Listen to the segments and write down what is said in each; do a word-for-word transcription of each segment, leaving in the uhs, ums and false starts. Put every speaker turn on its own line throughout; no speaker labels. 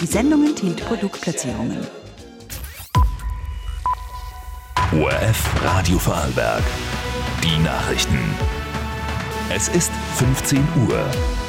Die Sendung enthielt Produktplatzierungen.
O R F Radio Vorarlberg. Die Nachrichten. Es ist fünfzehn Uhr.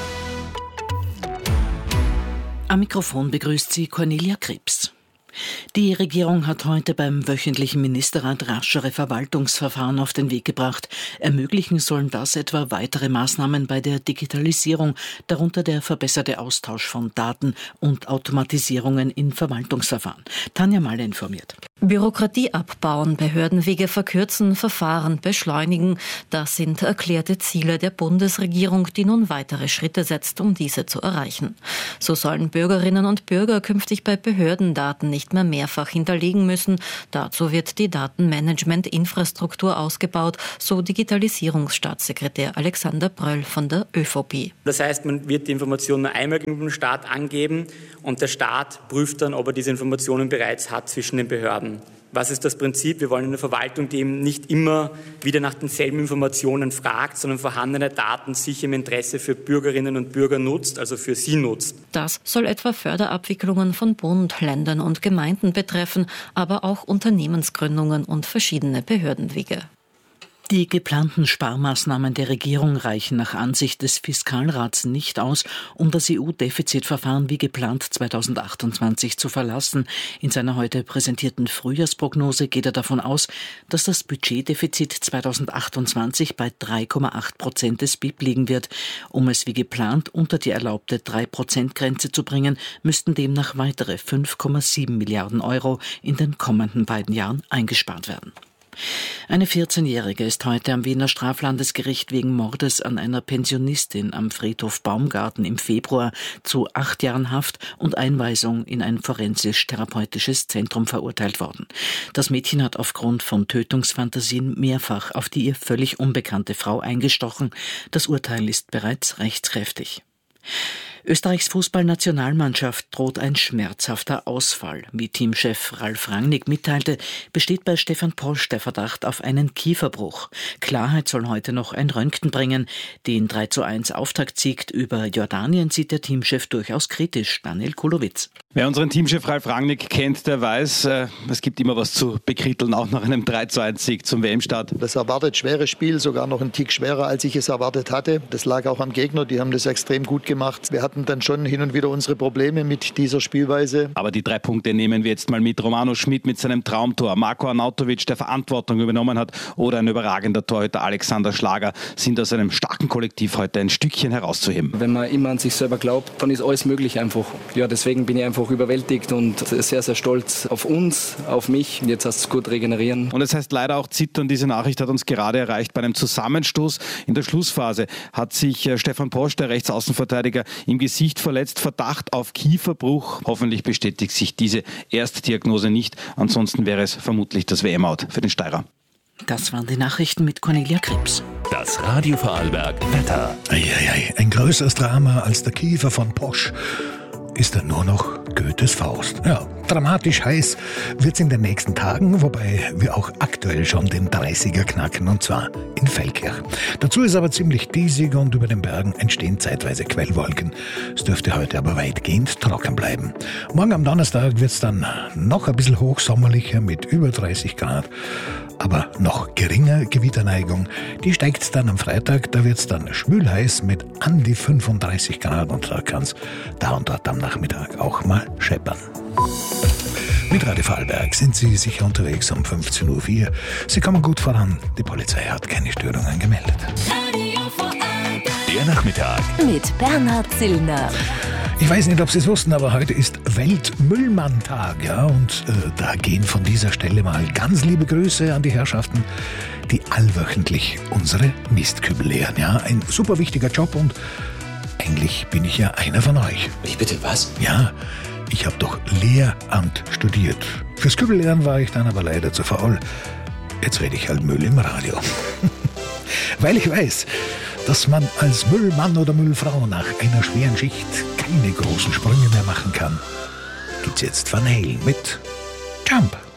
Am Mikrofon begrüßt sie Cornelia Krebs. Die Regierung hat heute beim wöchentlichen Ministerrat raschere Verwaltungsverfahren auf den Weg gebracht. Ermöglichen sollen das etwa weitere Maßnahmen bei der Digitalisierung, darunter der verbesserte Austausch von Daten und Automatisierungen in Verwaltungsverfahren. Tanja Malle informiert.
Bürokratie abbauen, Behördenwege verkürzen, Verfahren beschleunigen. Das sind erklärte Ziele der Bundesregierung, die nun weitere Schritte setzt, um diese zu erreichen. So sollen Bürgerinnen und Bürger künftig bei Behördendaten nicht mehr mehrfach hinterlegen müssen. Dazu wird die Datenmanagement-Infrastruktur ausgebaut, so Digitalisierungsstaatssekretär Alexander Bröll von der ÖVP.
Das heißt, man wird die Informationen nur einmal gegenüber dem Staat angeben und der Staat prüft dann, ob er diese Informationen bereits hat zwischen den Behörden. Was ist das Prinzip? Wir wollen eine Verwaltung, die eben nicht immer wieder nach denselben Informationen fragt, sondern vorhandene Daten sich im Interesse für Bürgerinnen und Bürger nutzt, also für sie nutzt.
Das soll etwa Förderabwicklungen von Bund, Ländern und Gemeinden betreffen, aber auch Unternehmensgründungen und verschiedene Behördenwege.
Die geplanten Sparmaßnahmen der Regierung reichen nach Ansicht des Fiskalrats nicht aus, um das E U-Defizitverfahren wie geplant zweitausendachtundzwanzig zu verlassen. In seiner heute präsentierten Frühjahrsprognose geht er davon aus, dass das Budgetdefizit zweitausendachtundzwanzig bei drei Komma acht Prozent des B I P liegen wird. Um es wie geplant unter die erlaubte drei Prozent Grenze zu bringen, müssten demnach weitere fünf Komma sieben Milliarden Euro in den kommenden beiden Jahren eingespart werden. Eine vierzehnjährige ist heute am Wiener Straflandesgericht wegen Mordes an einer Pensionistin am Friedhof Baumgarten im Februar zu acht Jahren Haft und Einweisung in ein forensisch-therapeutisches Zentrum verurteilt worden. Das Mädchen hat aufgrund von Tötungsfantasien mehrfach auf die ihr völlig unbekannte Frau eingestochen. Das Urteil ist bereits rechtskräftig. Österreichs Fußballnationalmannschaft droht ein schmerzhafter Ausfall. Wie Teamchef Ralf Rangnick mitteilte, besteht bei Stefan Posch der Verdacht auf einen Kieferbruch. Klarheit soll heute noch ein Röntgen bringen. Den drei zu eins Auftaktsieg über Jordanien sieht der Teamchef durchaus kritisch. Daniel Kulowitz.
Wer unseren Teamchef Ralf Rangnick kennt, der weiß, äh, es gibt immer was zu bekritteln, auch nach einem drei zu eins Sieg zum W M-Start.
Das erwartet schwere Spiel, sogar noch ein Tick schwerer, als ich es erwartet hatte. Das lag auch am Gegner, die haben das extrem gut gemacht. Wir hatten dann schon hin und wieder unsere Probleme mit dieser Spielweise.
Aber die drei Punkte nehmen wir jetzt mal mit. Romano Schmid mit seinem Traumtor, Marko Arnautovic, der Verantwortung übernommen hat, oder ein überragender Torhüter Alexander Schlager sind aus einem starken Kollektiv heute ein Stückchen herauszuheben.
Wenn man immer an sich selber glaubt, dann ist alles möglich einfach. Ja, deswegen bin ich einfach überwältigt und sehr, sehr stolz auf uns, auf mich. Jetzt heißt es gut regenerieren.
Und es heißt leider auch zittern. Diese Nachricht hat uns gerade erreicht. Bei einem Zusammenstoß in der Schlussphase hat sich Stefan Posch, der Rechtsaußenverteidiger, im Gesicht verletzt. Verdacht auf Kieferbruch. Hoffentlich bestätigt sich diese Erstdiagnose nicht. Ansonsten wäre es vermutlich das W M-Out für den Steirer.
Das waren die Nachrichten mit Cornelia Krebs.
Das Radio Vorarlberg Wetter.
Eieiei, ein größeres Drama als der Kiefer von Posch ist dann nur noch Goethes Faust. Ja, dramatisch heiß wird's in den nächsten Tagen, wobei wir auch aktuell schon den dreißiger knacken, und zwar in Feldkirch. Dazu ist aber ziemlich diesig und über den Bergen entstehen zeitweise Quellwolken. Es dürfte heute aber weitgehend trocken bleiben. Morgen am Donnerstag wird's dann noch ein bisschen hochsommerlicher mit über dreißig Grad. Aber noch geringer Gewitterneigung. Die steigt dann am Freitag, da wird's dann schwülheiß mit an die fünfunddreißig Grad und da kann's da und dort am Nachmittag auch mal scheppern. Mit Radio Vorarlberg sind Sie sicher unterwegs um fünfzehn Uhr vier. Sie kommen gut voran. Die Polizei hat keine Störungen gemeldet.
Der Nachmittag
Mit Bernhard Zillner.
Ich weiß nicht, ob Sie es wussten, aber heute ist Weltmüllmann-Tag, ja, und äh, da gehen von dieser Stelle mal ganz liebe Grüße an die Herrschaften, die allwöchentlich unsere Mistkübel leeren, ja, ein super wichtiger Job und eigentlich bin ich ja einer von euch.
Wie bitte, was?
Ja, ich habe doch Lehramt studiert. Fürs Kübellehren war ich dann aber leider zu faul. Jetzt rede ich halt Müll im Radio. Weil ich weiß, dass man als Müllmann oder Müllfrau nach einer schweren Schicht keine großen Sprünge mehr machen kann, gibt's jetzt Van Halen mit Jump.